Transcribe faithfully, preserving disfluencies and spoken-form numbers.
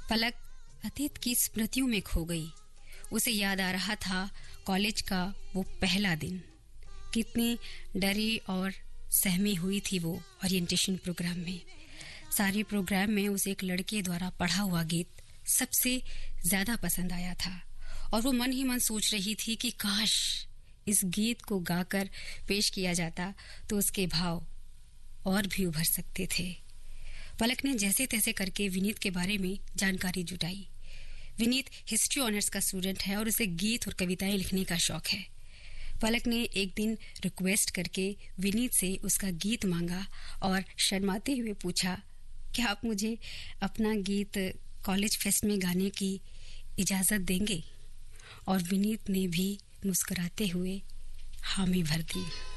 पलक अतीत की स्मृतियों में खो गई। उसे याद आ रहा था कॉलेज का वो पहला दिन। कितनी डरी और सहमी हुई थी वो ओरिएंटेशन प्रोग्राम में। सारे प्रोग्राम में उसे एक लड़के द्वारा पढ़ा हुआ गीत सबसे ज्यादा पसंद आया था और वो मन ही मन सोच रही थी कि काश इस गीत को गाकर पेश किया जाता तो उसके भाव और भी उभर सकते थे। पलक ने जैसे तैसे करके विनीत के बारे में जानकारी जुटाई। विनीत हिस्ट्री ऑनर्स का स्टूडेंट है और उसे गीत और कविताएं लिखने का शौक है। पलक ने एक दिन रिक्वेस्ट करके विनीत से उसका गीत मांगा और शर्माते हुए पूछा, क्या आप मुझे अपना गीत कॉलेज फेस्ट में गाने की इजाजत देंगे? और विनीत ने भी मुस्कुराते हुए हामी भर दी।